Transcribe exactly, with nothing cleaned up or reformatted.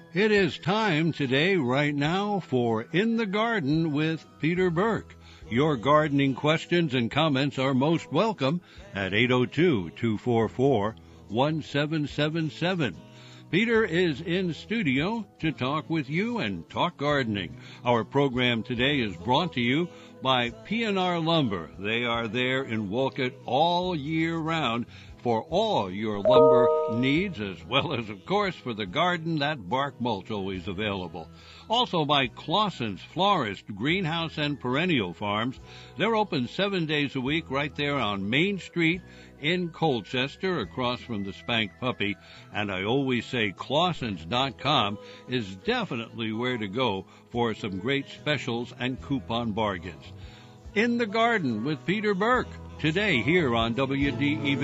It is time today, right now, for In the Garden with Peter Burke. Your gardening questions and comments are most welcome at eight oh two, two four four, one seven seven seven. Peter is in studio to talk with you and talk gardening. Our program today is brought to you by P and R Lumber. They are there in Wolcott all year round for all your lumber needs, as well as, of course, for the garden, that bark mulch always available. Also by Clausen's Florist, Greenhouse, and Perennial Farms. They're open seven days a week right there on Main Street in Colchester, across from the Spank Puppy. And I always say Clausens dot com is definitely where to go for some great specials and coupon bargains. In the Garden with Peter Burke, today here on W D E V.